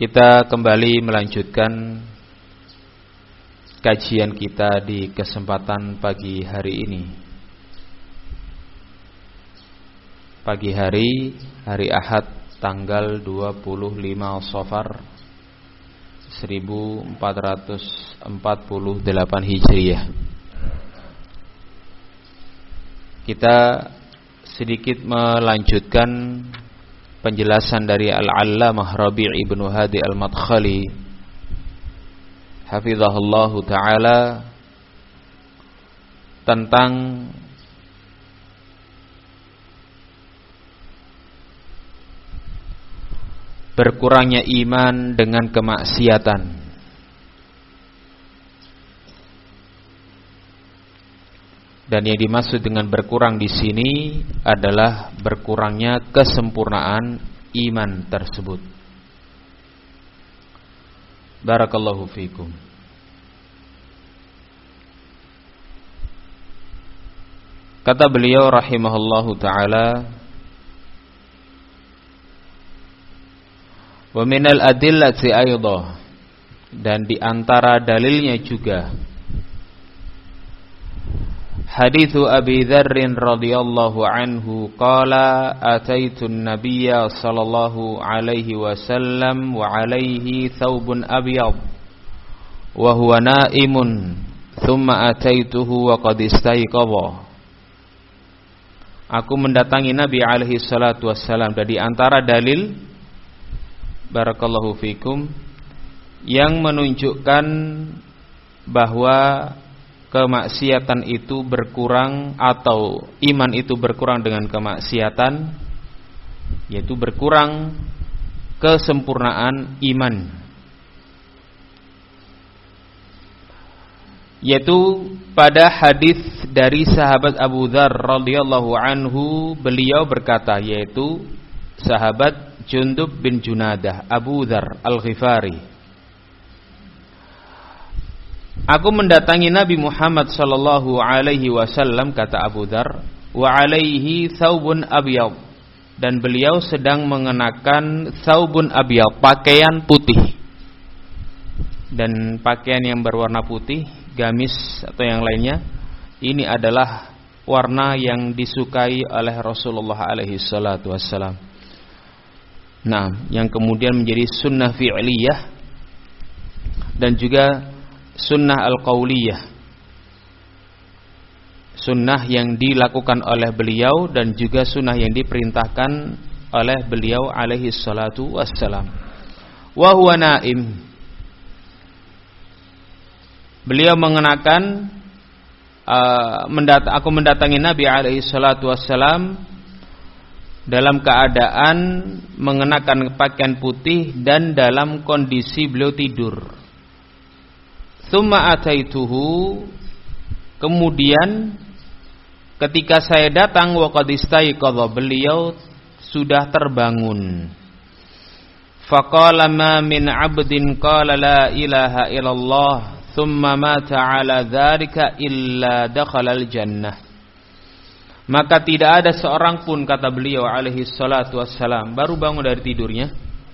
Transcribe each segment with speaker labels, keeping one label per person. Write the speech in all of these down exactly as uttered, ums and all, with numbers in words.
Speaker 1: Kita kembali melanjutkan kajian kita di kesempatan pagi hari ini. Pagi hari, hari Ahad, tanggal dua puluh lima Safar seribu empat ratus empat puluh delapan Hijriah. Kita sedikit melanjutkan penjelasan dari Al-Allamah Rabi' ibnu Hadi Al-Madkhali hafizahullahu ta'ala tentang berkurangnya iman dengan kemaksiatan. Dan yang dimaksud dengan berkurang di sini adalah berkurangnya kesempurnaan iman tersebut. Barakallahu fikum. Kata beliau rahimahullahu ta'ala, wa minal adillati aidha, dan di antara dalilnya juga hadithu Abi Dzarr radhiyallahu anhu qala ataitu an-nabiyya sallallahu alaihi wasallam wa alaihi thawbun abyad wa huwa naimun thumma ataituhu wa qad istayqadha. Aku mendatangi Nabi alaihi salatu wassalam. Dan di antara dalil barakallahu fikum yang menunjukkan bahwa kemaksiatan itu berkurang atau iman itu berkurang dengan kemaksiatan, yaitu berkurang kesempurnaan iman, yaitu pada hadis dari sahabat Abu Dzarr radhiyallahu anhu, beliau berkata, yaitu sahabat Jundub bin Junadah Abu Dzarr Al-Ghifari, aku mendatangi Nabi Muhammad sallallahu alaihi wasallam, kata Abu Dzarr, wa alaihi thawbun abyad, dan beliau sedang mengenakan thawbun abyad, pakaian putih. Dan pakaian yang berwarna putih, gamis atau yang lainnya, ini adalah warna yang disukai oleh Rasulullah alaihi salatu wassalam. Nah, yang kemudian menjadi sunnah fi'liyah dan juga sunnah al-qauliyah, sunnah yang dilakukan oleh beliau dan juga sunnah yang diperintahkan oleh beliau alaihi salatu wassalam. Wa huwa naim, beliau mengenakan uh, mendat- aku mendatangi Nabi alaihi salatu wassalam dalam keadaan mengenakan pakaian putih dan dalam kondisi beliau tidur. Tsumma ataituhu, kemudian ketika saya datang, wa qad istayqadha, beliau sudah terbangun. Faqala ma min 'abdin qala la ilaha illallah tsumma mata 'ala dzalika illa dakhalal jannah. Maka tidak ada seorang pun, kata beliau alaihi salatu wassalam, baru bangun dari tidurnya,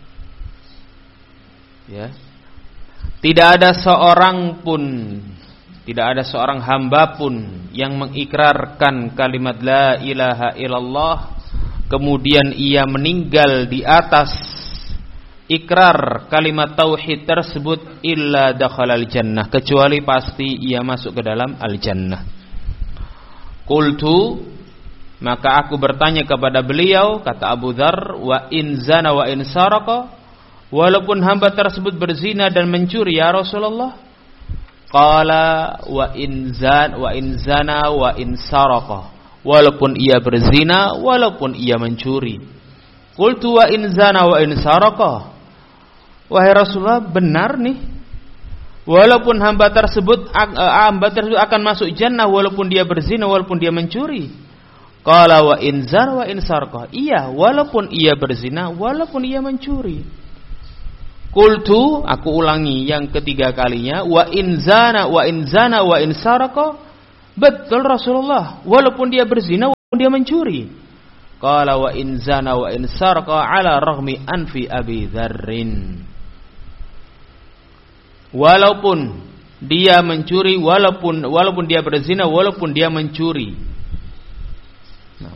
Speaker 1: ya, tidak ada seorang pun, tidak ada seorang hamba pun yang mengikrarkan kalimat la ilaha illallah, kemudian ia meninggal di atas ikrar kalimat tauhid tersebut, illa dakhalal jannah, kecuali pasti ia masuk ke dalam al-jannah. Qultu, maka aku bertanya kepada beliau, kata Abu Dzarr, wa in zana wa in saraka, walaupun hamba tersebut berzina dan mencuri, ya Rasulullah? Qala wa in zan wa in zana wa in saraka, walaupun ia berzina, walaupun ia mencuri. Qultu wa in zana wa in saraka, wahai Rasulullah, benar nih, walaupun hamba tersebut hamba tersebut akan masuk jannah walaupun dia berzina, walaupun dia mencuri. Qala wa in zana wa in sarqa, iya, walaupun ia berzina, walaupun ia mencuri. Qultu, aku ulangi yang ketiga kalinya, wa in zana wa in zana wa in sarqa, betul Rasulullah, walaupun dia berzina, walaupun dia mencuri. Qala wa in zana wa in sarqa ala raghmi anfi Abi Dzarrin, walaupun dia mencuri, walaupun walaupun dia berzina, walaupun dia mencuri. Nah.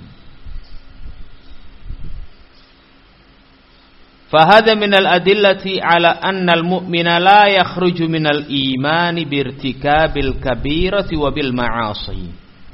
Speaker 1: Fahada minal adillati ala anna al-mu'mina la yakhruju minal imani birtikabil kabirati wa bil ma'asi.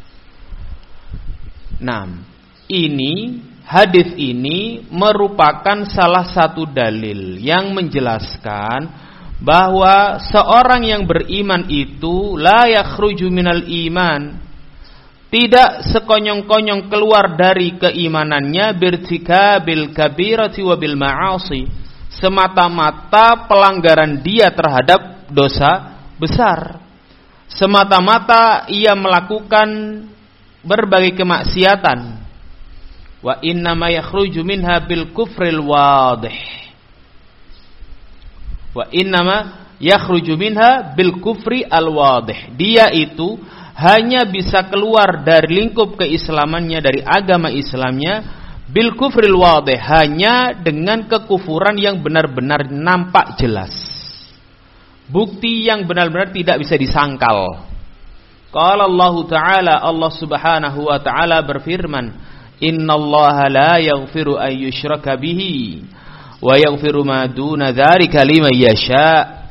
Speaker 1: Nah, ini hadis ini merupakan salah satu dalil yang menjelaskan bahwa seorang yang beriman itu la yakhruju minal iman, tidak sekonyong-konyong keluar dari keimanannya birtikabil kabirati wa bil ma'asi, semata-mata pelanggaran dia terhadap dosa besar, semata-mata ia melakukan berbagai kemaksiatan. Wa innama yakhruju minha bil kufril wadih. Wa innama yakhruju minha bil kufri al wadih. Dia itu hanya bisa keluar dari lingkup keislamannya, dari agama Islamnya, bil kufril wadih, hanya dengan kekufuran yang benar-benar nampak jelas, bukti yang benar-benar tidak bisa disangkal. Qala Allah Ta'ala, Allah Subhanahu wa Ta'ala berfirman, innallaha la yaghfiru an yushraka bihi wa yaghfiru ma duna dzalika liman yasha.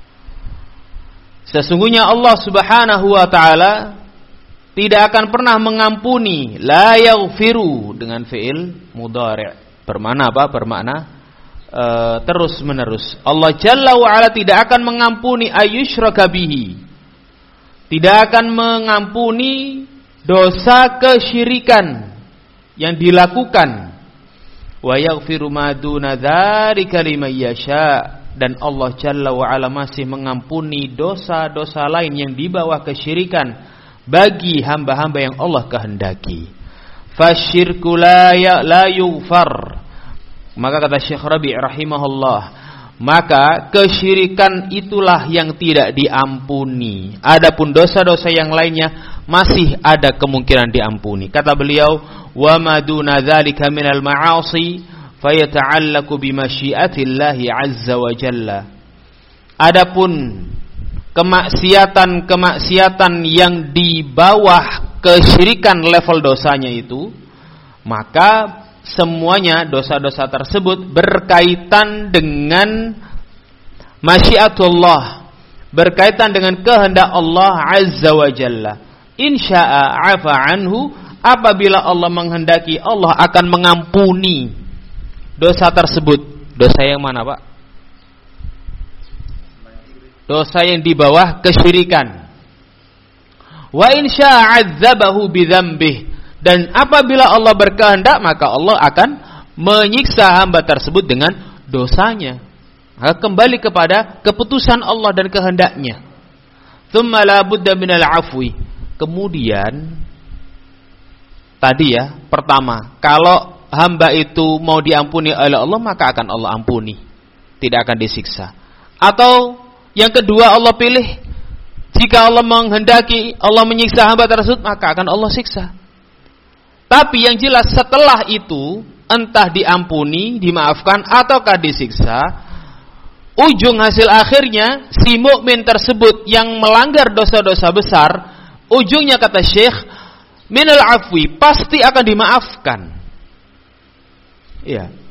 Speaker 1: Sesungguhnya Allah Subhanahu wa taala tidak akan pernah mengampuni, la yaghfiru dengan fi'il mudhari', bermakna apa? Bermakna e, terus menerus. Allah Jalla wa ala tidak akan mengampuni ayyushraka bihi, tidak akan mengampuni dosa kesyirikan yang dilakukan. Wa yaghfiru ma duna dzalika liman yasha, dan Allah Jalla wa ala masih mengampuni dosa-dosa lain yang di bawah kesyirikan bagi hamba-hamba yang Allah kehendaki. Fasyirku la ya la yughfar. Maka kata Syekh Rabi' rahimahullah, maka kesyirikan itulah yang tidak diampuni. Adapun dosa-dosa yang lainnya masih ada kemungkinan diampuni. Kata beliau, wa ma duna dzalika minal ma'asi fayata'allaqu bi masyiatillahi azza wa jalla. Adapun kemaksiatan-kemaksiatan yang di bawah kesyirikan level dosanya itu, maka semuanya dosa-dosa tersebut berkaitan dengan masyiatullah, berkaitan dengan kehendak Allah azza wa jalla. Insya'a afa anhu, apabila Allah menghendaki, Allah akan mengampuni dosa tersebut. Dosa yang mana, Pak? Dosa yang di bawah kesyirikan. Wa in syaa'a 'adzabahu bidzambih, dan apabila Allah berkehendak, maka Allah akan menyiksa hamba tersebut dengan dosanya. Maka kembali kepada keputusan Allah dan kehendaknya. Tsumma la budda minal 'afwi. Kemudian tadi ya, pertama, kalau hamba itu mau diampuni oleh Allah, maka akan Allah ampuni, tidak akan disiksa. Atau yang kedua, Allah pilih, jika Allah menghendaki Allah menyiksa hamba tersebut, maka akan Allah siksa. Tapi yang jelas setelah itu, entah diampuni, dimaafkan, ataukah disiksa, ujung hasil akhirnya si mukmin tersebut yang melanggar dosa-dosa besar, ujungnya kata Syekh, minal afwi, pasti akan dimaafkan. Iya.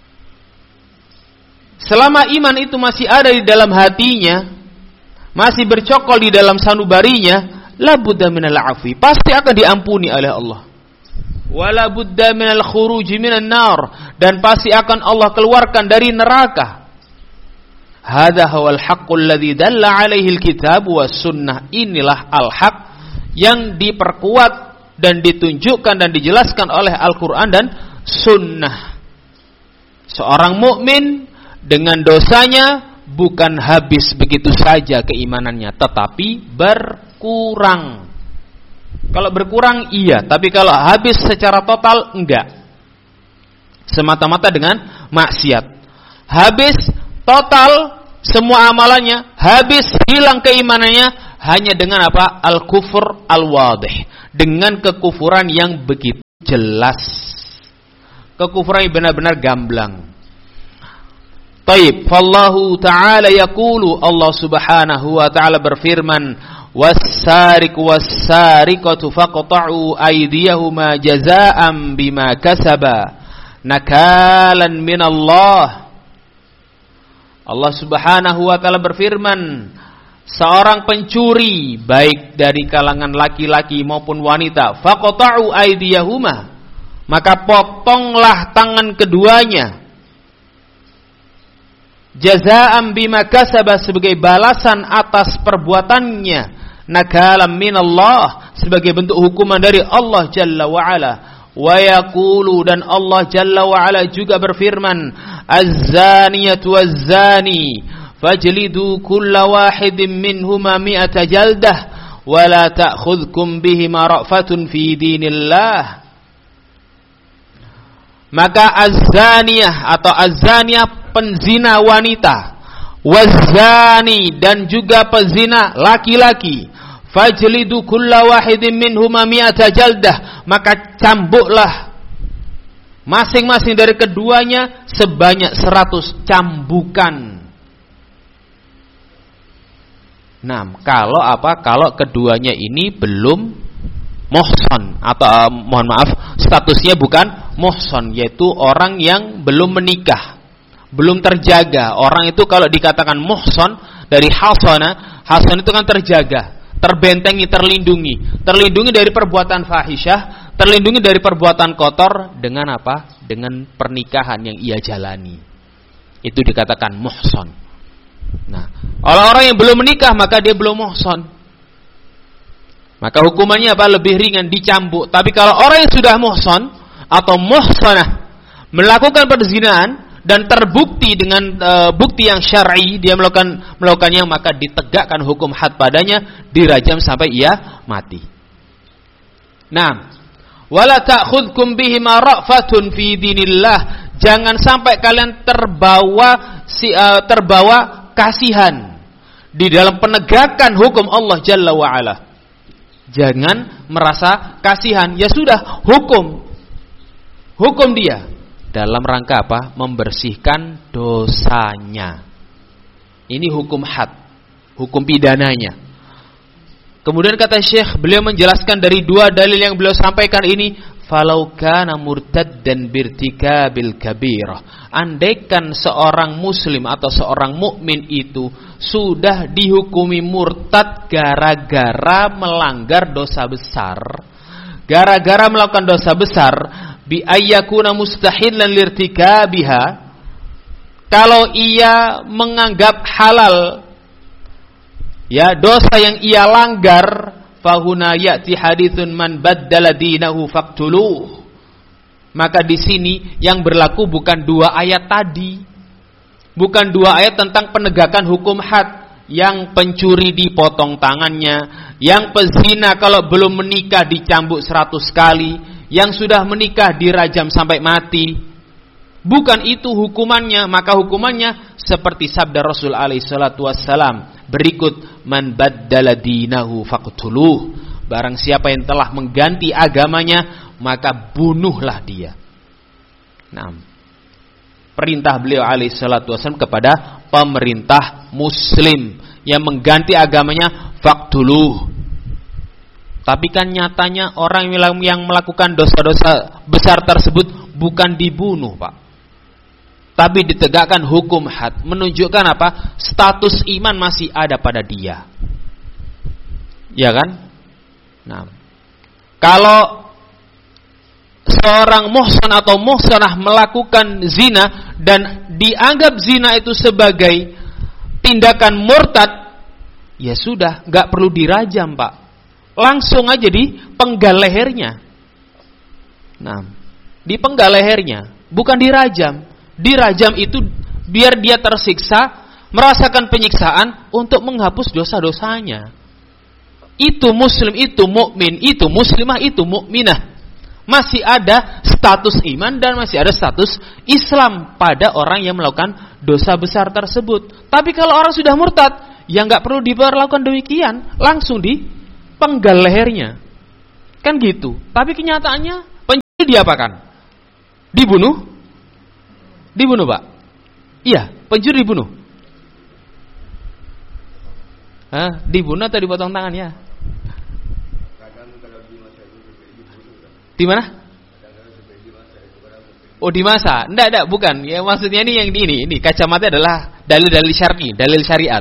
Speaker 1: Selama iman itu masih ada di dalam hatinya, masih bercokol di dalam sanubarinya, la budda minal afwi, pasti akan diampuni oleh Allah. Wala budda minal khuruji minan nar, dan pasti akan Allah keluarkan dari neraka. Hadza huwal haqqul ladzi dalla alaihi alkitab was sunnah. Inilah al-haq yang diperkuat dan ditunjukkan dan dijelaskan oleh Al-Quran dan Sunnah. Seorang mukmin dengan dosanya bukan habis begitu saja keimanannya, tetapi berkurang. Kalau berkurang iya, tapi kalau habis secara total enggak. Semata-mata dengan maksiat. Habis total semua amalannya, habis hilang keimanannya hanya dengan apa? Al-kufur al-wadih, dengan kekufuran yang begitu jelas, kekufuran yang benar-benar gamblang. Taib, fallahu ta'ala yaqulu, Allah Subhanahu wa ta'ala berfirman, was-sariqu was-sariqatu faqta'u aydiyahuma jazaa'an bima kasaba nakalan minallah. Allah Subhanahu wa ta'ala berfirman, seorang pencuri baik dari kalangan laki-laki maupun wanita, faqta'u aydiyahuma, maka potonglah tangan keduanya, jazaa'an bima kasaba, sebagai balasan atas perbuatannya, nakalam minallah, sebagai bentuk hukuman dari Allah Jalla wa Ala. Wa yaqulu, dan Allah Jalla wa Ala juga berfirman, az-zaniyatu waz-zani fajlidu kulla wahidin minhuma mi'ata jaldah wa la ta'khudhukum bihima ra'fatun fi dinillah. Maka az-zaniyah atau az-zaniyah, penzina wanita, waz-zani, dan juga pezina laki-laki, fajlidu kulla wahidin minhuma mi'ata jaldah, maka cambuklah masing-masing dari keduanya sebanyak seratus cambukan. Nah, kalau apa? Kalau keduanya ini belum muhsan, atau uh, mohon maaf, statusnya bukan muhsan, yaitu orang yang belum menikah, belum terjaga. Orang itu kalau dikatakan muhsan dari hasana, hasan itu kan terjaga, terbentengi, terlindungi, terlindungi dari perbuatan fahisyah, terlindungi dari perbuatan kotor dengan apa? Dengan pernikahan yang ia jalani. Itu dikatakan muhsan. Nah, orang-orang yang belum menikah maka dia belum muhsan. Maka hukumannya apa? Lebih ringan, dicambuk. Tapi kalau orang yang sudah muhsan atau muhsanah melakukan perzinahan dan terbukti dengan e, bukti yang syar'i dia melakukan melakukannya, maka ditegakkan hukum had padanya, dirajam sampai ia mati. Nah, wala ta'khudhukum bihima ra'fatun fi dinillah, jangan sampai kalian terbawa si, uh, terbawa kasihan di dalam penegakan hukum Allah Jalla wa Ala. Jangan merasa kasihan, ya sudah, hukum hukum dia dalam rangka apa? Membersihkan dosanya. Ini hukum had, hukum pidananya. Kemudian kata Syekh, beliau menjelaskan dari dua dalil yang beliau sampaikan ini, falau kana murtaddan birtikabil kabirah, andaikan seorang muslim atau seorang mukmin itu sudah dihukumi murtad gara-gara melanggar dosa besar, gara-gara melakukan dosa besar, bi ayyakuna mustahilan lirtikabiha, kalau ia menganggap halal ya dosa yang ia langgar, fahuna ya'ti haditsun man baddala dinahu faqtuluh, maka di sini yang berlaku bukan dua ayat tadi, bukan dua ayat tentang penegakan hukum had, yang pencuri dipotong tangannya, yang pezina kalau belum menikah dicambuk seratus kali, yang sudah menikah dirajam sampai mati. Bukan itu hukumannya, maka hukumannya seperti sabda Rasul alaihi salatu wassalam berikut, man baddala dinahu faqtuluh, barang siapa yang telah mengganti agamanya maka bunuhlah dia. Nah, perintah beliau alaihi salatu wassalam kepada pemerintah muslim yang mengganti agamanya, faqtuluh. Tapi kan nyatanya orang yang melakukan dosa-dosa besar tersebut bukan dibunuh, Pak, tapi ditegakkan hukum had, menunjukkan apa? Status iman masih ada pada dia. Ya kan? Nah, kalau seorang muhsan atau muhsanah melakukan zina dan dianggap zina itu sebagai tindakan murtad, ya sudah, gak perlu dirajam, Pak. Langsung aja dipenggal lehernya. Nah, dipenggal lehernya, bukan dirajam. Dirajam itu biar dia tersiksa, merasakan penyiksaan untuk menghapus dosa-dosanya. Itu muslim, itu mukmin, itu muslimah, itu mukminah. Masih ada status iman dan masih ada status Islam pada orang yang melakukan dosa besar tersebut. Tapi kalau orang sudah murtad, ya nggak perlu diperlakukan demikian, langsung dipenggal lehernya. Kan gitu. Tapi kenyataannya pencuri diapakan? Dibunuh? Dibunuh, Pak? Iya. Pencuri dibunuh. Hah? Dibunuh atau dipotong tangannya? Di mana? Oh, di masa. Enggak, enggak, bukan. Ya maksudnya ini yang di ini, ini kacamata adalah dalil-dalil syar'i, dalil syariat.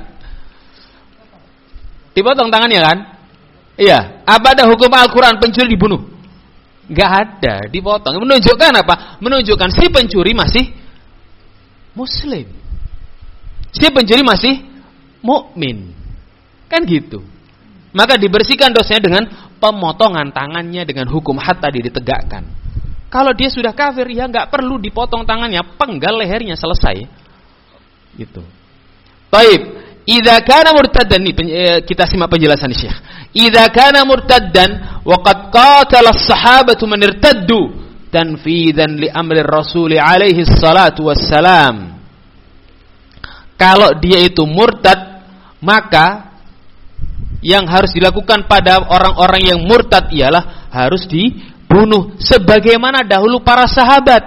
Speaker 1: Dipotong tangannya kan? Iya. Apa ada hukum Al-Qur'an pencuri dibunuh? Enggak ada, dipotong. Menunjukkan apa? Menunjukkan si pencuri masih muslim. Si pencuri masih mukmin. Kan gitu. Maka dibersihkan dosanya dengan pemotongan tangannya dengan hukum had tadi ditegakkan. Kalau dia sudah kafir, ya nggak perlu dipotong tangannya, penggal lehernya, selesai. Gitu. Baik, idza kana murtaddan, kita simak penjelasan Syekh. Idza kana murtaddan wa qad qatala as-sahabatu man irtaddu tanfidan li amri Rasul alaihi salatu wassalam. Kalau dia itu murtad, maka yang harus dilakukan pada orang-orang yang murtad ialah harus dibunuh sebagaimana dahulu para sahabat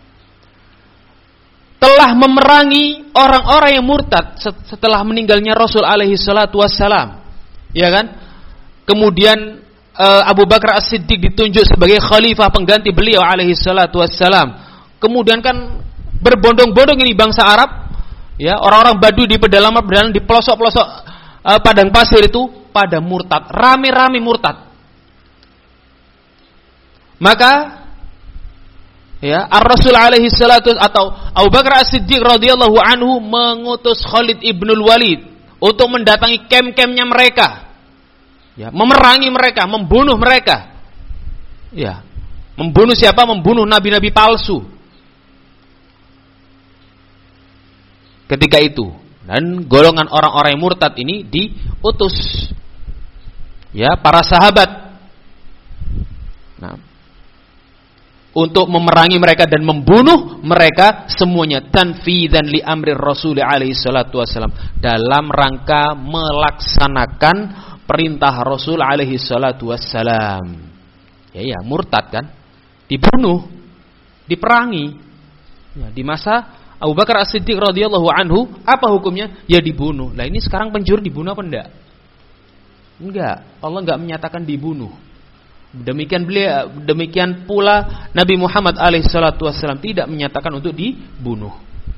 Speaker 1: telah memerangi orang-orang yang murtad setelah meninggalnya Rasul alaihi salatu wassalam. Ya kan? Kemudian Abu Bakar As-Siddiq ditunjuk sebagai khalifah pengganti beliau alaihi salatu wassalam. Kemudian kan berbondong-bondong ini bangsa Arab, ya, orang-orang Badui di pedalaman pedalaman di pelosok-pelosok uh, padang pasir itu pada murtad, rame-rame murtad. Maka ya, Ar-Rasul alaihi salatu atau Abu Bakar As-Siddiq radhiyallahu anhu mengutus Khalid ibnul Walid untuk mendatangi kem-kemnya mereka. Ya, memerangi mereka, membunuh mereka. Ya. Membunuh siapa? Membunuh nabi-nabi palsu. Ketika itu, dan golongan orang-orang yang murtad ini diutus, ya, para sahabat, nah, untuk memerangi mereka dan membunuh mereka semuanya, tanfidzan li amri Rasul alaihi salatu wasallam, dalam rangka melaksanakan perintah Rasul alaihi salatu wassalam. Ya, ya, murtad kan, dibunuh, diperangi. Ya, di masa Abu Bakar As-Siddiq radhiyallahu anhu, apa hukumnya? Ya dibunuh. Nah, ini sekarang pencuri dibunuh apa enggak? Enggak. Allah enggak menyatakan dibunuh. Demikian beliau, demikian pula Nabi Muhammad alaihi salatu wasallam tidak menyatakan untuk dibunuh.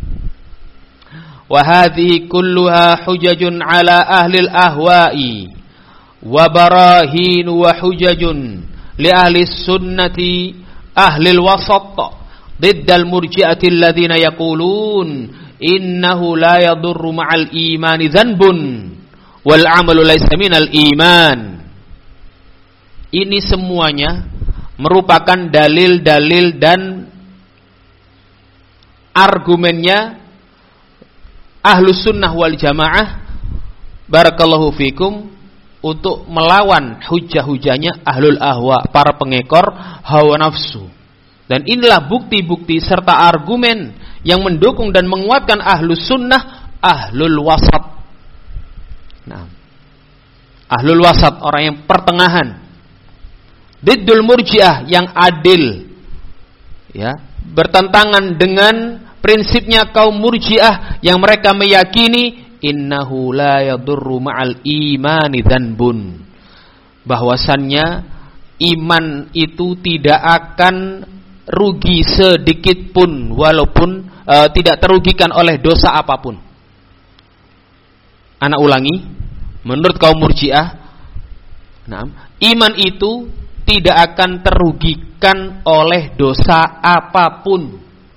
Speaker 1: Wa hadhihi kulluha hujajun ala ahli al-ahwa'i wa barahin wa hujajun li ahli sunnati ahli al-wasat ضد المرجئة الذين يقولون إنه لا يضر مع الإيمان ذنب والعمل ليس من الإيمان. Ini semuanya merupakan dalil-dalil dan argumennya Ahlus Sunnah wal Jamaah barakallahu fikum untuk melawan hujah-hujahnya Ahlul Ahwa, para pengekor hawa nafsu. Dan inilah bukti-bukti serta argumen yang mendukung dan menguatkan Ahlus Sunnah, Ahlul Wasat. Nah, Ahlul Wasat, orang yang pertengahan. Diddul Murji'ah, yang adil. Ya, bertentangan dengan prinsipnya kaum Murji'ah yang mereka meyakini innahu la yadurru ma'al imani dzanbun. Bahwasannya iman itu tidak akan rugi sedikit pun, walaupun uh, tidak terugikan oleh dosa apapun. Anak ulangi, menurut kaum Murji'ah, nah, iman itu tidak akan terugikan oleh dosa apapun.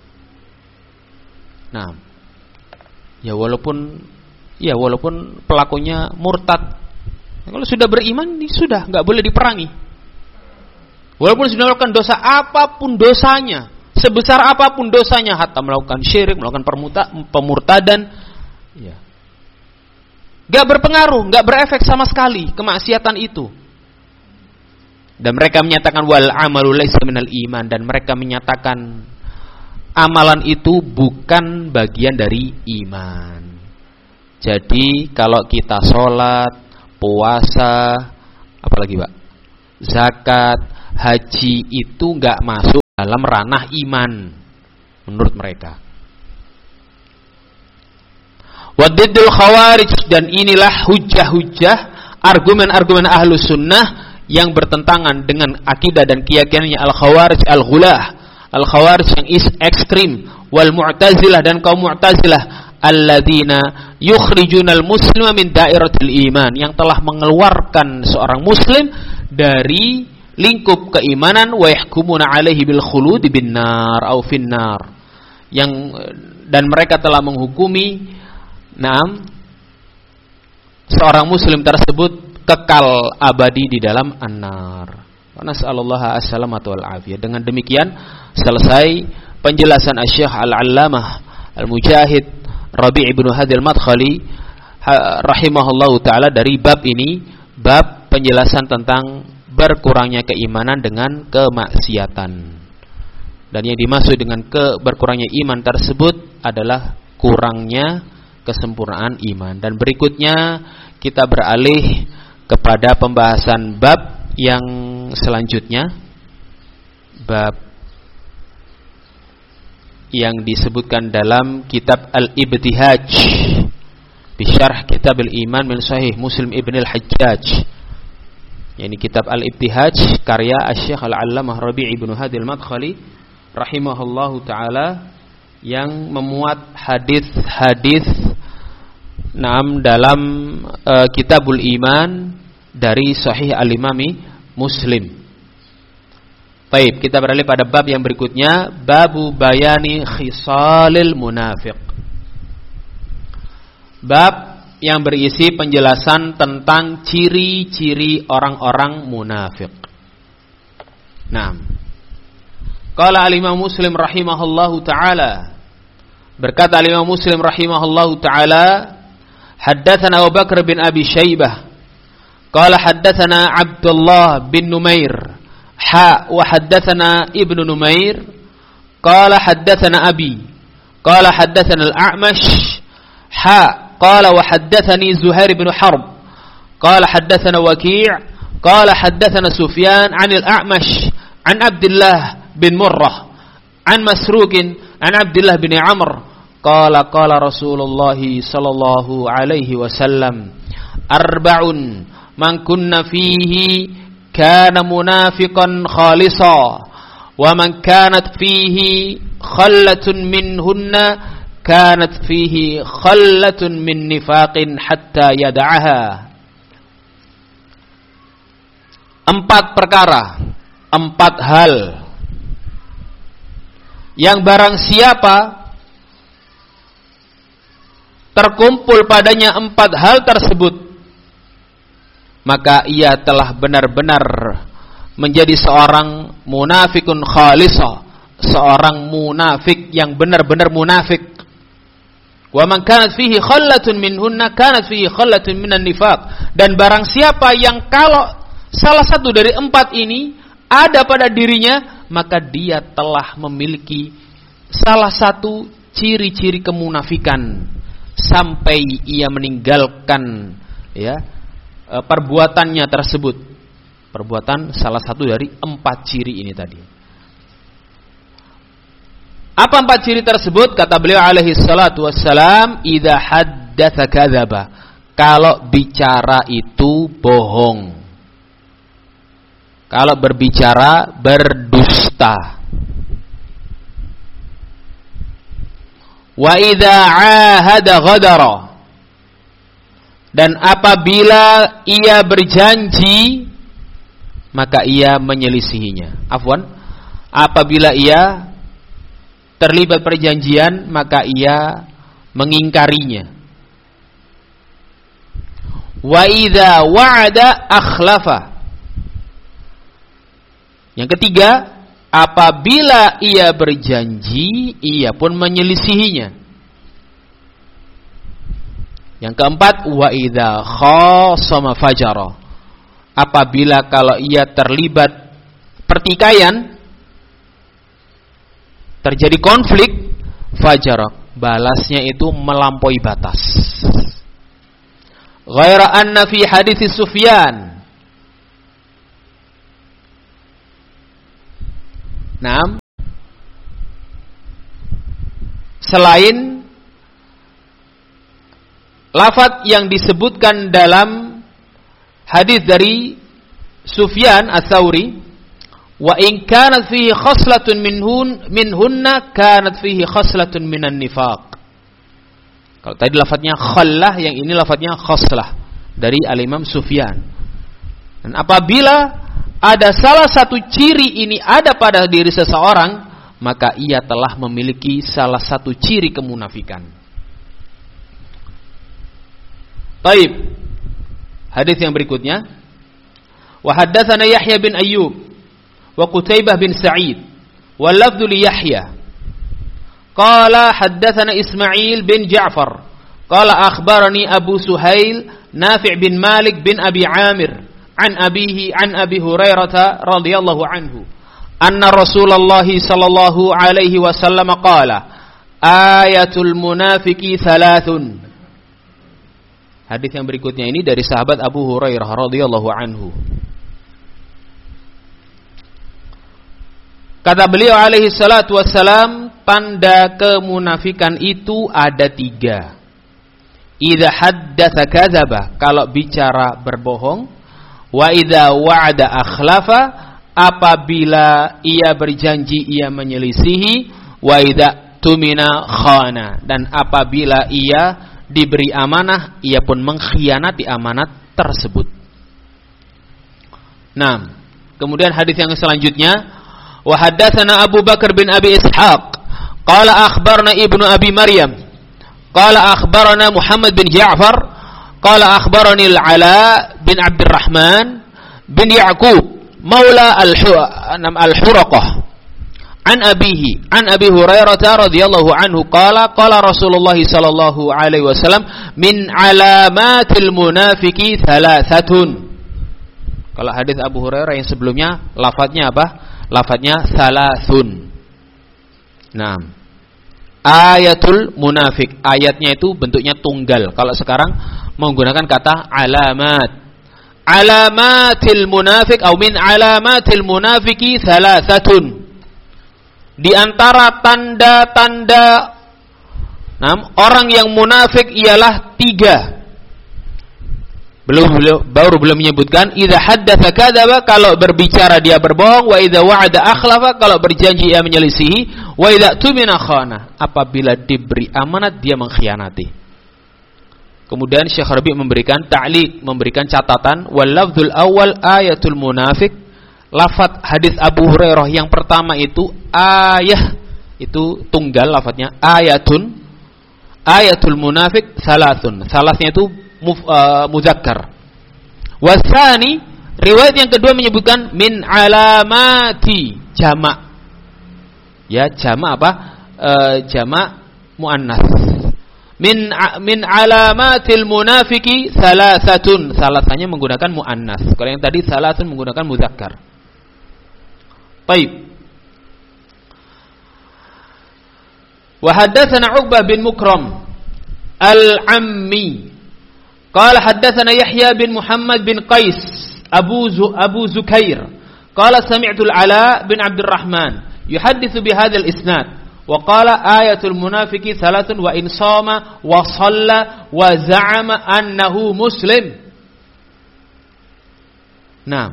Speaker 1: Nah, ya walaupun ya walaupun pelakunya murtad, kalau sudah beriman, sudah nggak boleh diperangi. Walaupun sudah melakukan dosa apapun dosanya, sebesar apapun dosanya, hatta melakukan syirik, melakukan permuta, pemurtadan, ya, gak berpengaruh, gak berefek sama sekali kemaksiatan itu. Dan mereka menyatakan wal amalu laisa minal iman, dan mereka menyatakan amalan itu bukan bagian dari iman. Jadi kalau kita sholat, puasa, apalagi Pak, zakat, haji itu nggak masuk dalam ranah iman menurut mereka. Wadiddul khawarij, dan inilah hujah-hujah, argumen-argumen ahlu sunnah yang bertentangan dengan akidah dan keyakinannya al-khawarij al-ghulah, al-khawarij yang is ekstrim, wal mu'tazilah, dan kaum mu'tazilah alladzina yukhrijunal muslima min dairatil iman, yang telah mengeluarkan seorang muslim dari lingkup keimanan, wa yahkumuna alaihi bil khuludi bin nar au finnar, yang dan mereka telah menghukumi naam seorang muslim tersebut kekal abadi di dalam an-nar. Wa nas'alullaha as-salamata wal afiyah. Dengan demikian selesai penjelasan Asy-Syaikh Al-Allamah Al-Mujahid Rabi' ibnu Hadi Al-Madkhali rahimahullahu taala dari bab ini, bab penjelasan tentang berkurangnya keimanan dengan kemaksiatan. Dan yang dimaksud dengan ke berkurangnya iman tersebut adalah kurangnya kesempurnaan iman. Dan berikutnya kita beralih kepada pembahasan bab yang selanjutnya, bab yang disebutkan dalam kitab Al-Ibtihaj bisyarh kitab Al-Iman min Sahih Muslim Ibn Al-Hajjaj, yakni kitab Al-Ibtihaj karya Asy-Syaikh Al-Allamah Rabi' ibnu Hadi Al-Madkhali rahimahullahu taala, yang memuat hadis-hadis naam dalam uh, Kitabul Iman dari Sahih Al-Imami Muslim. Baik, kita beralih pada bab yang berikutnya, babu bayani khisalil munafiq. Bab yang berisi penjelasan tentang ciri-ciri orang-orang munafik. Naam. Qala al-Imam Muslim rahimahullahu taala, berkata al-Imam Muslim rahimahullahu taala, haddatsana Abu Bakar bin Abi Syaibah qala haddatsana Abdullah bin Numair ha wa haddatsana Ibnu Numair qala haddatsana Abi qala haddatsana Al-A'mash ha qala wa haddatsani Zuhair bin Harb qala haddatsana Waki' qala haddatsana Sufyan 'an Al-A'mash 'an Abdullah bin Murrah 'an Masruq 'an Abdullah bin Amr qala qala Rasulullah sallallahu alaihi wasallam arba'un man kunna fihi kana munafiqan khalisa wa man kanat fihi khallatun minhunna kanat fihi khallatun min nifaqin hatta yad'aha. Empat perkara, empat hal yang barang siapa terkumpul padanya empat hal tersebut, maka ia telah benar-benar menjadi seorang munafikun khalisa, seorang munafik yang benar-benar munafik. Wa man kanat fihi khallatun minhunna kanat fihi khallatun minan nifaq, dan barang siapa yang kalau salah satu dari empat ini ada pada dirinya, maka dia telah memiliki salah satu ciri-ciri kemunafikan sampai ia meninggalkan ya perbuatannya tersebut, perbuatan salah satu dari empat ciri ini tadi. Apa empat ciri tersebut? Kata beliau alaihi salatu wassalam, idza haddatsa kadzaba, kalau bicara itu bohong, kalau berbicara berdusta. Wa idza ahada ghadara, dan apabila ia berjanji maka ia menyelisihinya. Afwan, apabila ia terlibat perjanjian maka ia mengingkarinya. Wa idza wa'ada akhlafa, yang ketiga, apabila ia berjanji ia pun menyelisihinya. Yang keempat, wa idza khasama fajara, apabila kalau ia terlibat pertikaian, terjadi konflik, fajara, balasnya itu melampaui batas. Ghaira anna fi hadits Sufyan, naam, selain lafaz yang disebutkan dalam hadis dari Sufyan Ats-Tsauri, wa in kanat fihi khaslatun minhun minhunna kanat fihi khaslatun minan nifaq. Kalau tadi lafaznya khallah, yang ini lafaznya khaslah dari Al-Imam Sufyan. Dan apabila ada salah satu ciri ini ada pada diri seseorang, maka ia telah memiliki salah satu ciri kemunafikan. Baik. Hadis yang berikutnya, wa haddatsana Yahya bin Ayyub wa Qutaibah bin Sa'id wa lafdhu li Yahya qala haddatsana Ismail bin Ja'far qala akhbarani Abu Suhail Nafi' bin Malik bin Abi Amir an abihi an Abi Hurairah radhiyallahu anhu anna Rasulullah sallallahu alaihi wasallam qala ayatul munafiqi thalathun. Hadis yang berikutnya ini dari sahabat Abu Hurairah radhiyallahu anhu. Kata beliau alaihi salatu wassalam, tanda kemunafikan itu ada tiga. Idza haddatsa kadzaba, kalau bicara berbohong. Wa idza wa'ada akhlafa, apabila ia berjanji ia menyelisihi. Wa idza tumina khana, dan apabila ia diberi amanah ia pun mengkhianati amanat tersebut. Nah, kemudian hadis yang selanjutnya, wa haddatsana Abu Bakar bin Abi Ishaq qala akhbarna Ibnu Abi Maryam qala akhbarana Muhammad bin Ja'far qala akhbarani Al-Ala bin Abdurrahman bin Ya'qub maula Al-Huraqah an abihi an Abi Hurairah radhiyallahu anhu qala qala Rasulullah sallallahu alaihi wasallam min alamatil munafiqi thalathatun. Kalau hadis Abu Hurairah yang sebelumnya lafadznya apa? Lafadznya salasun. Nah, ayatul munafik, ayatnya itu bentuknya tunggal. Kalau sekarang menggunakan kata alamat. Alamatil munafik atau min alamatil munafiki salasatun. Di antara tanda-tanda nah, orang yang munafik ialah tiga. Belum, belum baru belum menyebutkan idza haddatsa kadzaba, kalau berbicara dia berbohong, wa idza wa'ada akhlafa, kalau berjanji ia menyelisihi, wa idza tumina khana, apabila diberi amanat dia mengkhianati. Kemudian Syekh Rabi memberikan ta'liq, memberikan catatan, wal lafdzul awal ayatul munafik, lafaz hadis Abu Hurairah yang pertama itu ayah, itu tunggal lafaznya, ayatun, ayatul munafik salasun, salasnya itu Muf, uh, muzakkar. Wasani, riwayat yang kedua menyebutkan min alamati, jamak. Ya, jamak apa? Uh, jamak muannas. Min a, min alamatil munafiki salasatun. Salasanya menggunakan muannas. Kalau yang tadi salatun menggunakan muzakkar. Baik. Wa haddatsana Uqbah bin Mukram al-Ammi qala haddatsana Yahya bin Muhammad bin Qais Abu Zu, Abu Zukair qala sami'tu Al-Ala bin Abdurrahman yuhadditsu bihadzal isnad wa qala ayatul munafiqi salatun wa in shama wa shalla wa za'ama annahu muslim. Nah,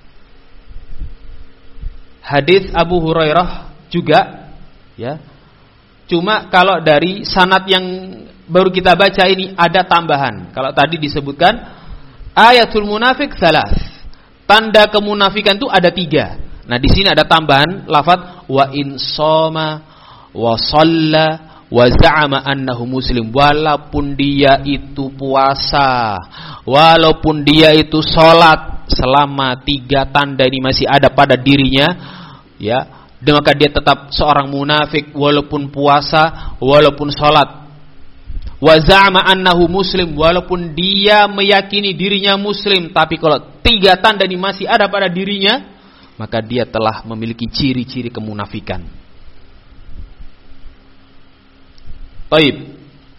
Speaker 1: hadis Abu Hurairah juga ya. Cuma kalau dari sanad yang baru kita baca ini ada tambahan. Kalau tadi disebutkan ayatul munafik salas, tanda kemunafikan itu ada tiga. Nah di sini ada tambahan lafaz wa in shoma wa shalla wa za'ama annahu muslim. Walaupun dia itu puasa, walaupun dia itu sholat, selama tiga tanda ini masih ada pada dirinya, ya, maka dia tetap seorang munafik walaupun puasa, walaupun sholat. Wa za'ama annahu muslim, walaupun dia meyakini dirinya muslim, tapi kalau tiga tanda ini masih ada pada dirinya, maka dia telah memiliki ciri-ciri kemunafikan. Baik.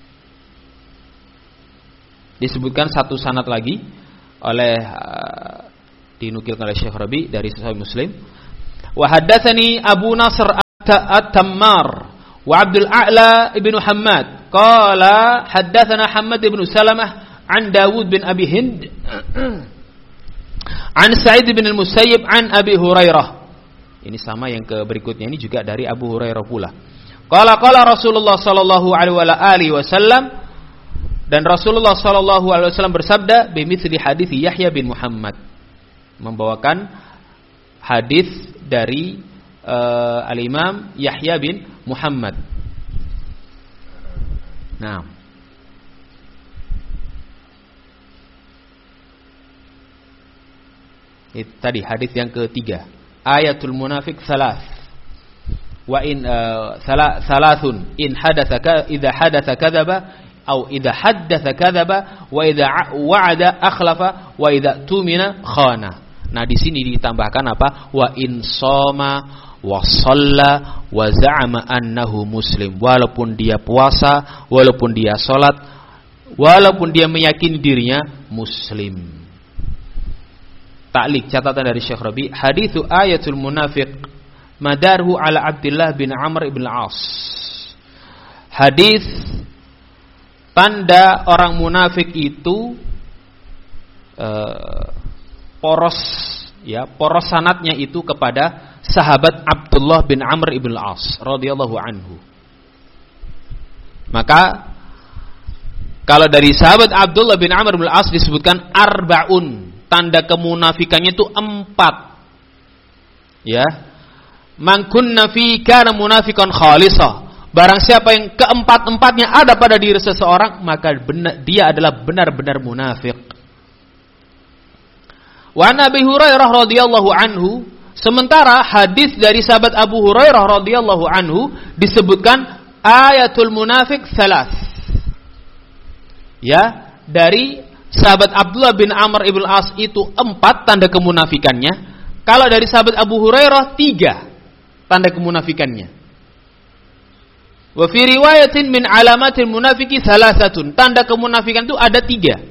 Speaker 1: Disebutkan satu sanad lagi oleh uh, dinukilkan oleh Syekh Rabi dari Sahih Muslim. Wa haddatsani Abu Nasr at-Tammar wa Abdul A'la ibnu Hammad qala haddatsana Hammad bin Salamah an Dawud bin Abi Hind an Sa'id bin al-Musayyib an Abi Hurairah. Ini sama yang ke berikutnya, ini juga dari Abu Hurairah pula. Qala qala Rasulullah sallallahu alaihi wasallam, dan Rasulullah sallallahu alaihi wasallam bersabda bimithli hadits Yahya bin Muhammad, membawakan hadis dari uh, al-Imam Yahya bin Muhammad. Nah, itu tadi hadis yang ketiga. Ayatul munafik salas. Wa in uh, salasun in hadatsa idza hadatsa kadzaba atau idza haddatsa kadzaba wa idza wa'ada akhlafa wa idza tumina khana. Nah, di sini ditambahkan apa? Wa in shoma wa shalla wa za'ama annahu muslim. Walaupun dia puasa, walaupun dia salat, walaupun dia meyakini dirinya muslim. Ta'liq catatan dari Syekh Rabi, haditsu ayatul munafiq madarhu ala Abdullah bin Amr ibn al-As. Hadis tanda orang munafik itu uh, poros ya, poros sanadnya itu kepada sahabat Abdullah bin Amr ibn al-As radhiyallahu anhu. Maka kalau dari sahabat Abdullah bin Amr ibn al-As disebutkan arbaun, tanda kemunafikannya itu empat. Ya. Man kunna fi kana munafiqan khalisah. Barang siapa yang keempat-empatnya ada pada diri seseorang, maka benar, dia adalah benar-benar munafik. Wa Nabi Hurairah radhiyallahu anhu, sementara hadis dari sahabat Abu Hurairah radhiyallahu anhu disebutkan ayatul munafik salas. Ya, dari sahabat Abdullah bin Amr ibn As itu empat tanda kemunafikannya. Kalau dari sahabat Abu Hurairah tiga tanda kemunafikannya. Wa fi riwayatin min alamatil munafiki salasatun. Tanda kemunafikan itu ada tiga.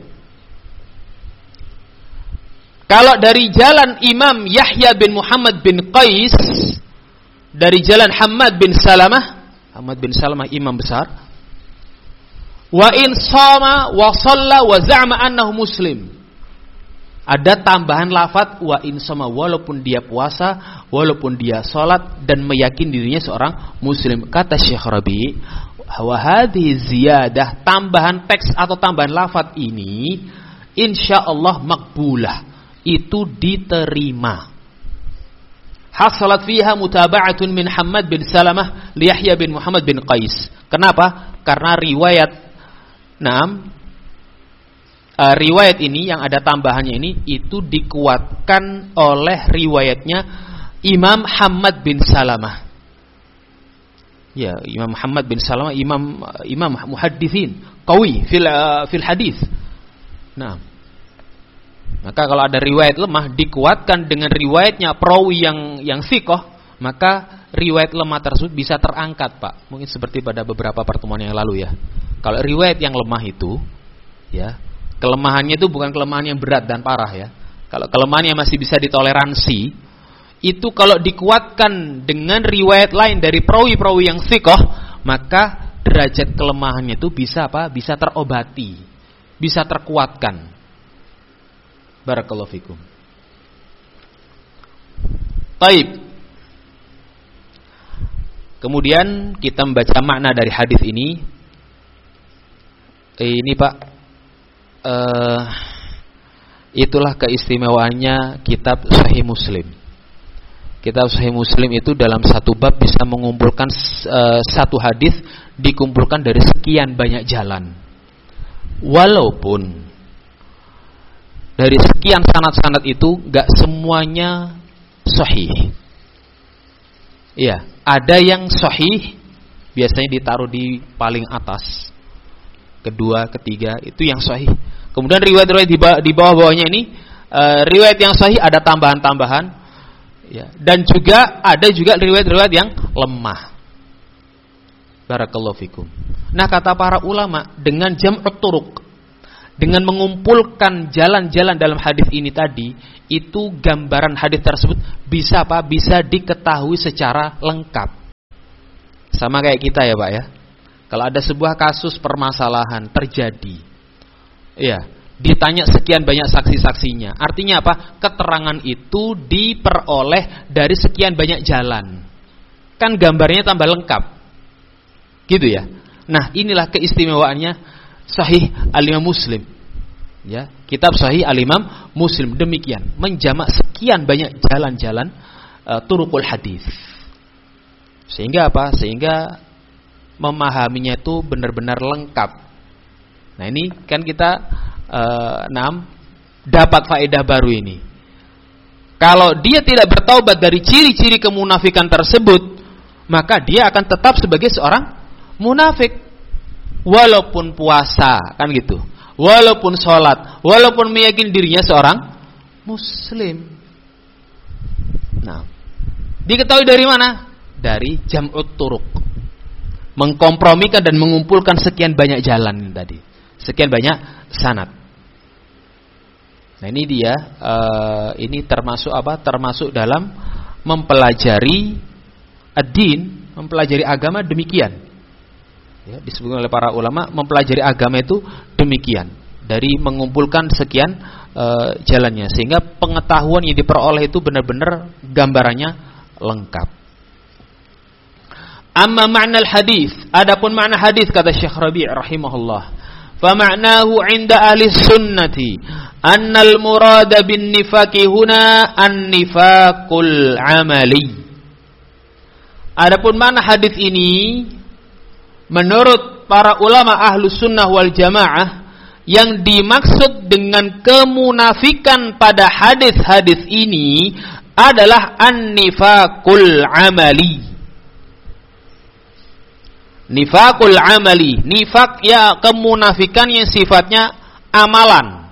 Speaker 1: Kalau dari jalan Imam Yahya bin Muhammad bin Qais, dari jalan Hammad bin Salamah, Hammad bin Salamah imam besar. Wa in shama wa shalla wa za'ama annahu muslim. Ada tambahan lafaz wa in shama, walaupun dia puasa, walaupun dia salat dan meyakini dirinya seorang muslim. Kata Syekh Rabi, wa hadhihi ziyadah, tambahan teks atau tambahan lafaz ini insyaallah makbulah, itu diterima. Hasalat fiha mutaba'atun min Hammad bin Salamah li Yahya bin Muhammad bin Qais. Kenapa? Karena riwayat Naam, uh, riwayat ini yang ada tambahannya ini itu dikuatkan oleh riwayatnya Imam Hammad bin Salamah. Ya, Imam Hammad bin Salamah imam imam muhadditsin qawi fil uh, fil hadis. Nah, maka kalau ada riwayat lemah dikuatkan dengan riwayatnya perawi yang yang thiqah, maka riwayat lemah tersebut bisa terangkat, Pak. Mungkin seperti pada beberapa pertemuan yang lalu ya. Kalau riwayat yang lemah itu, ya, kelemahannya itu bukan kelemahan yang berat dan parah ya. Kalau kelemahannya masih bisa ditoleransi, itu kalau dikuatkan dengan riwayat lain dari perawi-perawi yang thiqah, maka derajat kelemahannya itu bisa apa? Bisa terobati, bisa terkuatkan. Barakallahu fikum. Baik. Kemudian kita membaca makna dari hadis ini. Ini Pak, uh, itulah keistimewaannya kitab Sahih Muslim. Kitab Sahih Muslim itu dalam satu bab bisa mengumpulkan uh, satu hadis dikumpulkan dari sekian banyak jalan. Walaupun dari sekian sanad-sanad itu gak semuanya sahih. Iya, ada yang sahih biasanya ditaruh di paling atas. Kedua, ketiga, itu yang sahih. Kemudian riwayat-riwayat di bawah-bawahnya ini uh, riwayat yang sahih ada tambahan-tambahan ya, dan juga ada juga riwayat-riwayat yang lemah. Barakallahu fikum. Nah, kata para ulama, dengan jam'ut turuq, dengan mengumpulkan jalan-jalan dalam hadis ini tadi, itu gambaran hadis tersebut bisa apa? Bisa diketahui secara lengkap. Sama kayak kita ya, Pak ya.
Speaker 2: Kalau ada sebuah kasus permasalahan terjadi, ya, ditanya sekian banyak saksi-saksinya. Artinya apa? Keterangan itu diperoleh dari sekian banyak jalan. Kan gambarnya tambah lengkap. Gitu ya. Nah, inilah keistimewaannya Sahih Al-Imam Muslim. Ya, kitab Sahih Al-Imam Muslim demikian, menjamak sekian banyak jalan-jalan uh, turuqul hadis. Sehingga apa? Sehingga memahaminya itu benar-benar lengkap. Nah, ini kan kita uh, enam dapat faedah baru ini. Kalau dia tidak bertaubat dari ciri-ciri kemunafikan tersebut, maka dia akan tetap sebagai seorang munafik. Walaupun puasa, kan gitu. Walaupun sholat, walaupun meyakini dirinya seorang muslim. Nah, diketahui dari mana? Dari jam'ut turuq. Mengkompromikan dan mengumpulkan sekian banyak jalan tadi, sekian banyak sanad. Nah, ini dia, uh, ini termasuk apa? Termasuk dalam mempelajari ad-din, mempelajari agama demikian. Ya, disebutkan oleh para ulama, mempelajari agama itu demikian, dari mengumpulkan sekian uh, jalannya, sehingga pengetahuan yang diperoleh itu benar-benar gambarannya lengkap. Amma ma'na al-hadis, adapun makna hadis kata Syekh Rabi' rahimahullah, fa ma'nahu 'inda ahli sunnati anna al-murada bin nifaqi huna an-nifaqul 'amali. Adapun makna hadis ini menurut para ulama Ahlus Sunnah wal Jamaah, yang dimaksud dengan kemunafikan pada hadis-hadis ini adalah an-nifaqul 'amali. Nifakul amali, nifak ya kemunafikan yang sifatnya amalan.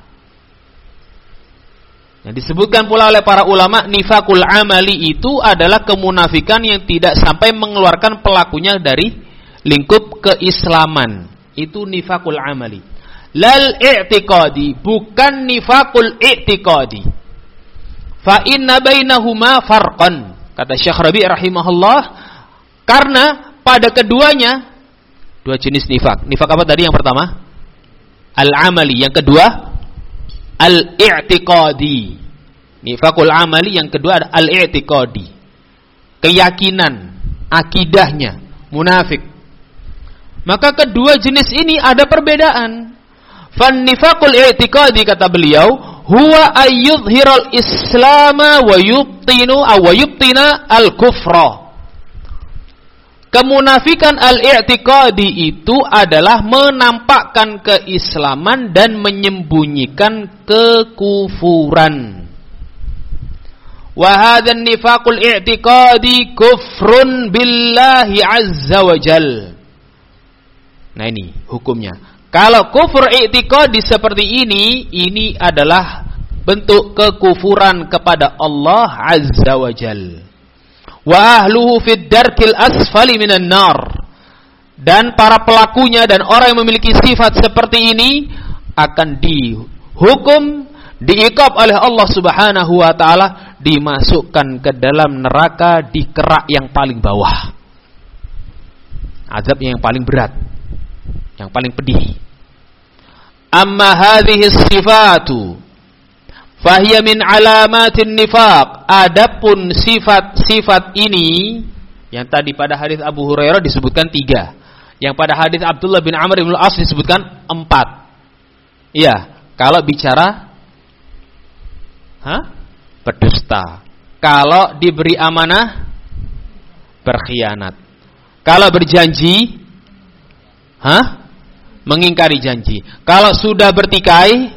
Speaker 2: Yang disebutkan pula oleh para ulama, nifakul amali itu adalah kemunafikan yang tidak sampai mengeluarkan pelakunya dari lingkup keislaman. Itu nifakul amali. Lal i'tiqadi, bukan nifakul i'tiqadi. Fa inna bainahuma farqan. Kata Syekh Rabi' rahimahullah, karena pada keduanya dua jenis nifak. Nifak apa tadi yang pertama? Al-amali. Yang kedua al-i'tiqadi. Nifakul amali yang kedua ada al-i'tiqadi. Keyakinan, akidahnya munafik. Maka kedua jenis ini ada perbedaan. Fan nifakul i'tiqadi kata beliau, huwa ayyudhiral islama wa yubtinu aw yubtina al-kufra. Kemunafikan al-i'tiqadi itu adalah menampakkan keislaman dan menyembunyikan kekufuran. Wa hadzal nifaqul i'tiqadi kufrun billahi azza wa jal. Nah, ini hukumnya. Kalau kufur i'tiqadi seperti ini, ini adalah bentuk kekufuran kepada Allah azza wa jal. Wa ahluhu fid darkil asfali minan nar. Dan para pelakunya dan orang yang memiliki sifat seperti ini akan dihukum, diiqab oleh Allah Subhanahu wa taala, dimasukkan ke dalam neraka di kerak yang paling bawah. Azab yang paling berat, yang paling pedih. Amma hadhihi sifatu fahiya min alamatin nifaq. Adapun sifat-sifat ini yang tadi pada hadis Abu Hurairah disebutkan tiga, yang pada hadis Abdullah bin Amr bin Al-As disebutkan empat. Iya, kalau bicara hah? berdusta. Kalau diberi amanah, berkhianat. Kalau berjanji, hah? mengingkari janji. Kalau sudah bertikai,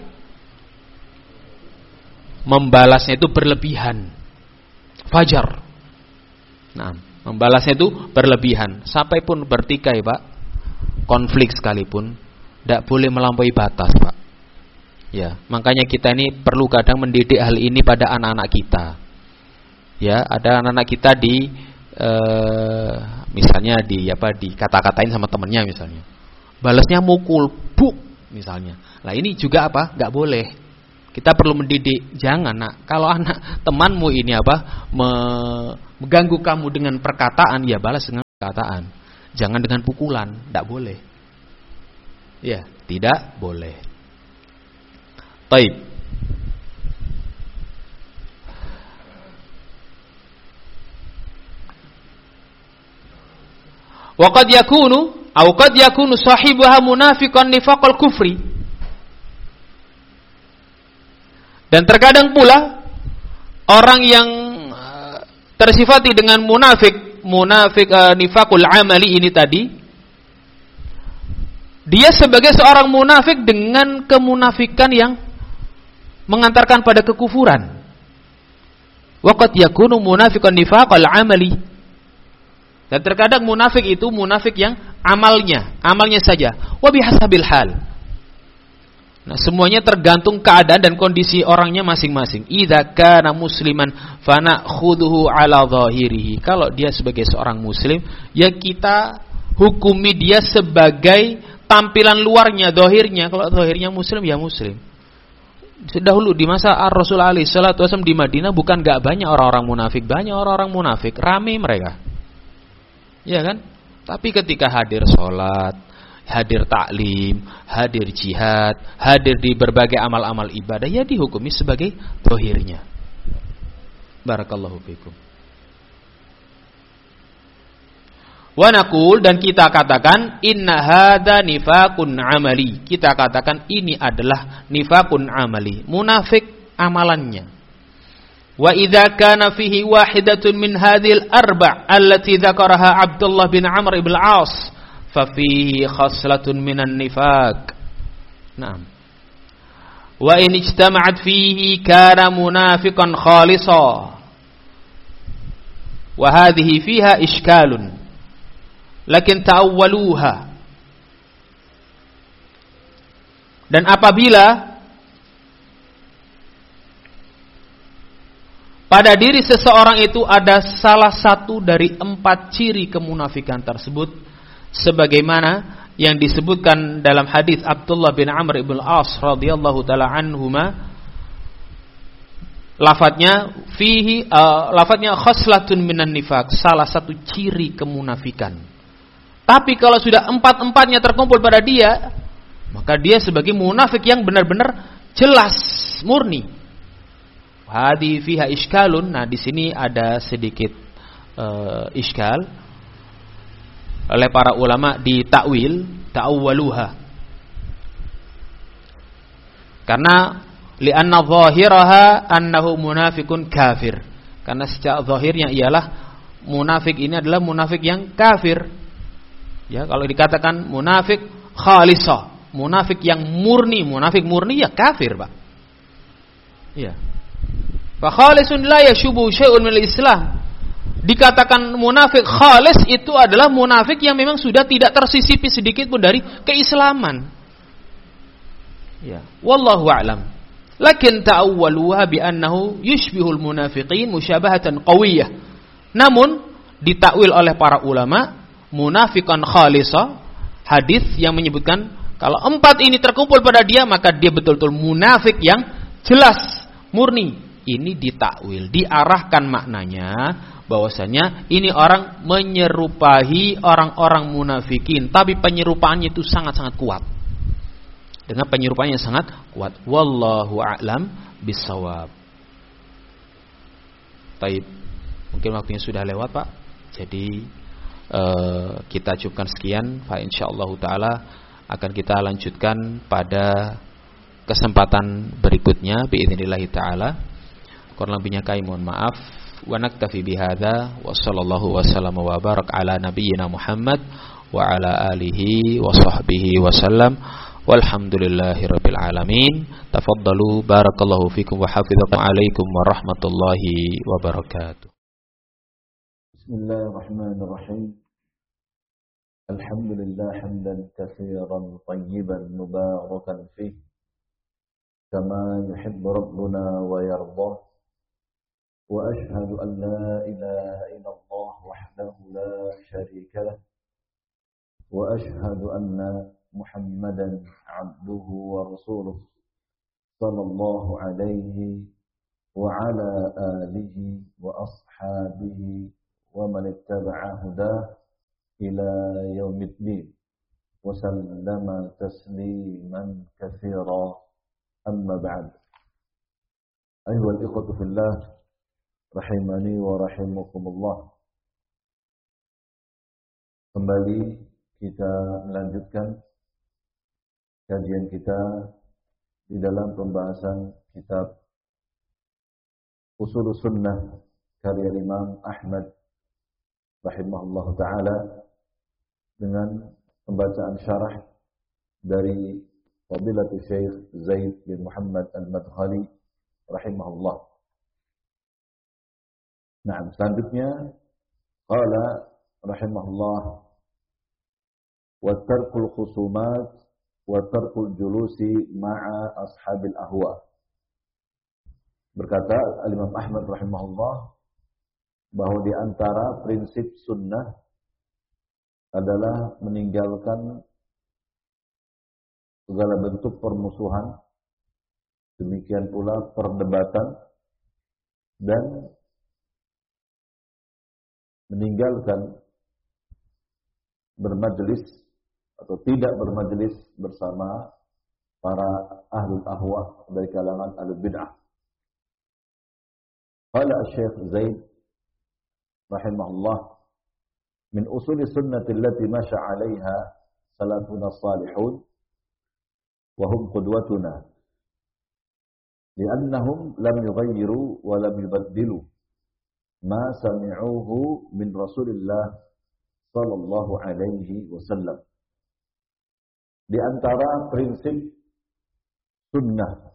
Speaker 2: membalasnya itu berlebihan. Fajar. Nah, membalasnya itu berlebihan. Sampai pun bertikai, Pak. Konflik sekalipun, tidak boleh melampaui batas, Pak. Ya, makanya kita ini perlu kadang mendidik hal ini pada anak-anak kita. Ya, ada anak-anak kita di, eh, misalnya di apa, di kata-katain sama temennya misalnya. Balasnya mukul, buk, misalnya. Nah, ini juga apa? Nggak boleh. Kita perlu mendidik, jangan nak. Kalau anak temanmu ini apa, mengganggu kamu dengan perkataan, ya balas dengan perkataan. Jangan dengan pukulan, tidak boleh. Ya, tidak boleh. Taib. Wa qad yakunu aw qad yakunu sahibuha munafiqan nifaqal kufri. Dan terkadang pula orang yang tersifati dengan munafik, munafik uh, nifaqul amali ini tadi, dia sebagai seorang munafik dengan kemunafikan yang mengantarkan pada kekufuran. Wa qad yakunu munafiqan nifaqal amali. Dan terkadang munafik itu munafik yang amalnya, amalnya saja. Wa bihasabil hal. Nah, semuanya tergantung keadaan dan kondisi orangnya masing-masing. Idza kana musliman fana'khudhuhu 'ala dhahirihi. Kalau dia sebagai seorang muslim, ya kita hukumi dia sebagai tampilan luarnya, zahirnya. Kalau zahirnya muslim, ya muslim. Dahulu di masa Ar-Rasul alaihi salatu wasallam di Madinah bukan enggak banyak orang-orang munafik, banyak orang-orang munafik, ramai mereka. Ya kan? Tapi ketika hadir sholat, hadir taklim, hadir jihad, hadir di berbagai amal-amal ibadah, ya dihukumi sebagai zahirnya. Barakallahu fikum. Wa naqul, dan kita katakan inna hadza nifaqun amali. Kita katakan ini adalah nifaqun amali, munafik amalannya. Wa idza kana fihi wahidatun min hadhil arba' allati dzakaraha Abdullah bin Amr ibn al-As fa fihi khaslatun minan nifaq. Naam. Wa in ijtama'at fihi kana munafiqan khalisa. Wa hadhihi fiha ishkalun. Lakin ta'awwaluha. Dan apabila pada diri seseorang itu ada salah satu dari empat ciri kemunafikan tersebut, sebagaimana yang disebutkan dalam hadis Abdullah bin Amr ibn al-As radhiyallahu taala anhuma, lafadznya fihi uh, lafadznya khaslatun minan nifaq, salah satu ciri kemunafikan. Tapi kalau sudah empat-empatnya terkumpul pada dia, maka dia sebagai munafik yang benar-benar jelas, murni. Hadi fiha iskalun. Nah, di sini ada sedikit uh, iskal oleh para ulama di takwil, ta'awwaluha. Karena li'anna zahiraha annahu munafikun kafir. Karena secara zahirnya ialah munafik ini adalah munafik yang kafir. Ya, kalau dikatakan munafik khalisah, munafik yang murni, munafik murni ya kafir, Pak. Iya. Fa khalisun la yashubu syai'un minal Islam. Dikatakan munafik khalis itu adalah munafik yang memang sudah tidak tersisipi sedikit pun dari keislaman. Ya, wallahu a'lam. Lakin ta'awwaluha bi annahu yushbihul munafiqin musyabahatan qawiyyah. Namun ditakwil oleh para ulama munafiqan khalisa, hadis yang menyebutkan kalau empat ini terkumpul pada dia maka dia betul-betul munafik yang jelas, murni. Ini ditakwil, diarahkan maknanya bahwasanya ini orang menyerupai orang-orang munafikin, tapi penyerupaannya itu sangat-sangat kuat. Dengan penyerupaannya sangat kuat. Wallahu a'lam bissawab. Baik. Mungkin waktunya sudah lewat, Pak. Jadi uh, kita cukupkan sekian. Fa insyaallah taala akan kita lanjutkan pada kesempatan berikutnya biidznillah taala. Kurang lebihnya kami mohon maaf. Wa naktafi bihadza wa sallallahu wasallam wa barak ala nabiyyina Muhammad wa ala alihi wa sahbihi wasallam. Walhamdulillahirabbil alamin. Tafaddalu barakallahu fikum wa hafizakum alaikum warahmatullahi wabarakatuh.
Speaker 3: Bismillahirrahmanirrahim. Alhamdulillah hamdan katsiran tayyiban mubarakan fihi kama yuhibbu rabbuna wa yardah. وأشهد أن لا إله إلا الله وحده لا شريك له وأشهد أن محمدا عبده ورسوله صلى الله عليه وعلى آله وأصحابه ومن اتبع هداه إلى يوم الدين وسلم تسليما كثيرا أما بعد أيها الإخوة في الله rahimani wa rahimakumullah. Kembali kita melanjutkan kajian kita di dalam pembahasan kitab Ushul Sunnah karya Imam Ahmad rahimahullah taala dengan pembacaan syarah dari Fadilatul Syekh Zaid bin Muhammad Al-Madkhali rahimahullah. Nah, selanjutnya qala rahimahullah wa tarkul khusumat wa tarkul julusi ma'a ashabil ahwa. Berkata Al-Imam Ahmad rahimahullah bahwa di antara prinsip sunnah adalah meninggalkan segala bentuk permusuhan, demikian pula perdebatan, dan meninggalkan bermajelis atau tidak bermajelis bersama para ahlul ahwa dari kalangan ahlul bid'ah. Qala Syekh Zaid rahimahullah min usuli sunnati allati masya 'alaiha salafuna salihun wa hum qudwatuna li'annahum lam yughayyiru wa lam yubaddilu ma sami'uhu min Rasulillah sallallahu alaihi wasallam. Di antara prinsip sunnah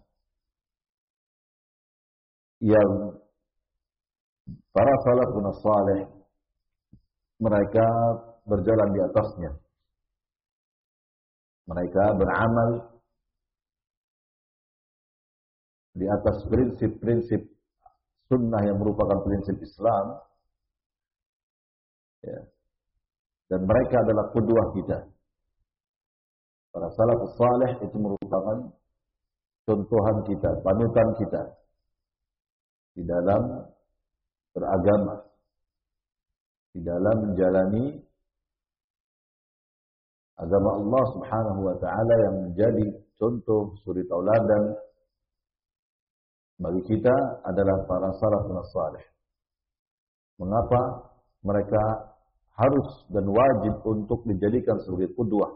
Speaker 3: yang para salafun salih mereka berjalan di atasnya, mereka beramal di atas prinsip-prinsip sunnah yang merupakan prinsip Islam, ya. Dan mereka adalah qudwah kita. Para salafus salih itu merupakan contohan kita, panutan kita di dalam beragama, di dalam menjalani agama Allah Subhanahu wa taala yang menjadi contoh suri tauladan bagi kita adalah para salafun salih. Mengapa mereka harus dan wajib untuk dijadikan sebagai qudwah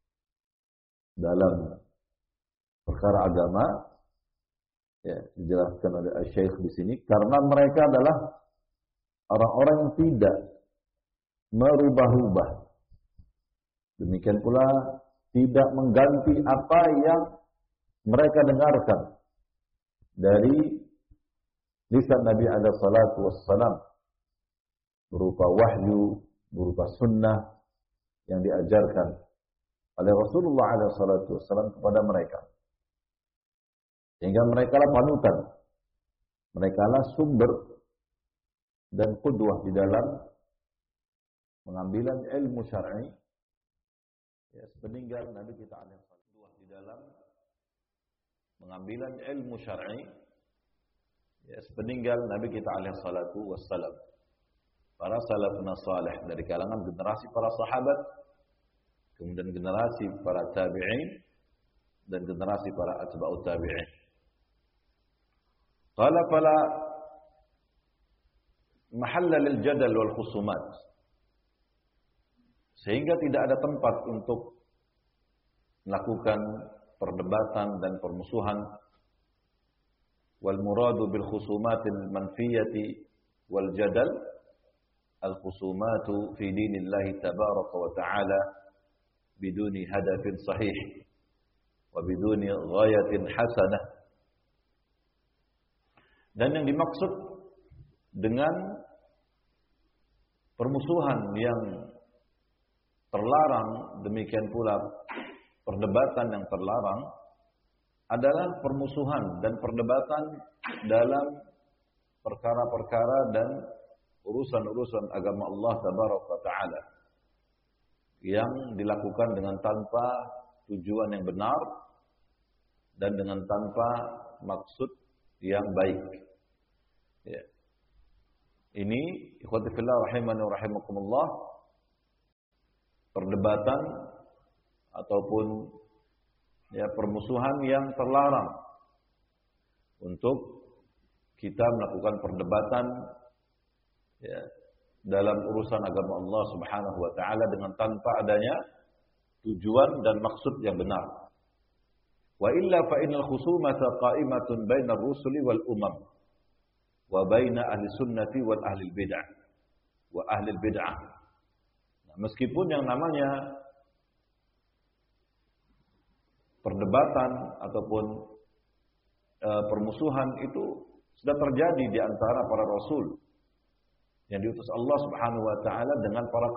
Speaker 3: dalam perkara agama? Ya, dijelaskan oleh Syekh di sini karena mereka adalah orang-orang yang tidak merubah-ubah. Demikian pula tidak mengganti apa yang mereka dengarkan dari lisan Nabi alaihi salatu wassalam berupa wahyu, berupa sunnah yang diajarkan oleh Rasulullah alaihi salatu wassalam kepada mereka. Sehingga mereka lah panutan, mereka lah sumber dan qudwah di dalam pengambilan ilmu syar'i. Ya, sepeninggal Nabi kita alaihi salatu wassalam di dalam pengambilan ilmu syar'i, ya, sepeninggal Nabi kita alaihi salatu wassalam. Para salafun salih dari kalangan generasi para sahabat, kemudian generasi para tabi'in dan generasi para atba'ut tabi'in. Qala fala mahalla lil jadal wal khusumat. Sehingga tidak ada tempat untuk melakukan perdebatan dan permusuhan. Wal muradu bil khusumatil manfiyati wal jadal al khusumatu fi dinillahi tabaraka wa ta'ala biduni hadafin sahih wa biduni ghayatin hasanah. Dan yang dimaksud dengan permusuhan yang terlarang, demikian pula perdebatan yang terlarang, adalah permusuhan dan perdebatan dalam perkara-perkara dan urusan-urusan agama Allah Tabaraka wa Ta'ala yang dilakukan dengan tanpa tujuan yang benar dan dengan tanpa maksud yang baik. Ya. Ini ikhwati fillah rahimani wa rahimakumullah perdebatan ataupun ya permusuhan yang terlarang untuk kita melakukan perdebatan ya dalam urusan agama Allah Subhanahu wa taala dengan tanpa adanya tujuan dan maksud yang benar. Wa illa fa innal khusumata qa'imatun bainar rusuli wal umam wa baina ahli sunnati wal ahli bid'ah wa ahli bid'ah. Nah, meskipun yang namanya perdebatan ataupun e, permusuhan itu sudah terjadi di antara para rasul yang diutus Allah Subhanahu wa taala dengan para